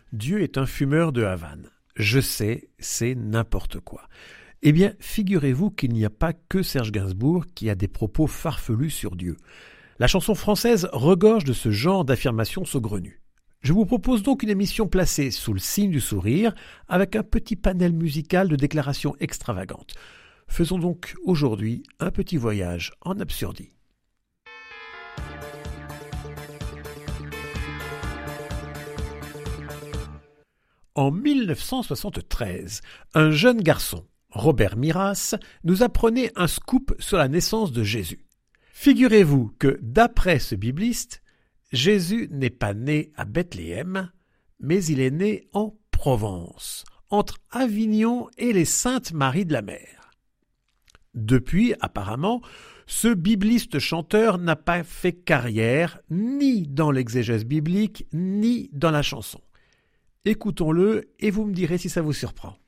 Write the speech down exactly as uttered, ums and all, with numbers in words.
Dieu est un fumeur de Havane. Je sais, c'est n'importe quoi. Eh bien, figurez-vous qu'il n'y a pas que Serge Gainsbourg qui a des propos farfelus sur Dieu. La chanson française regorge de ce genre d'affirmations saugrenues. Je vous propose donc une émission placée sous le signe du sourire, avec un petit panel musical de déclarations extravagantes. Faisons donc aujourd'hui un petit voyage en absurdie. En mille neuf cent soixante-treize, un jeune garçon, Robert Miras, nous apprenait un scoop sur la naissance de Jésus. Figurez-vous que, d'après ce bibliste, Jésus n'est pas né à Bethléem, mais il est né en Provence, entre Avignon et les Saintes Maries de la Mer. Depuis, apparemment, ce bibliste chanteur n'a pas fait carrière ni dans l'exégèse biblique, ni dans la chanson. Écoutons-le et vous me direz si ça vous surprend.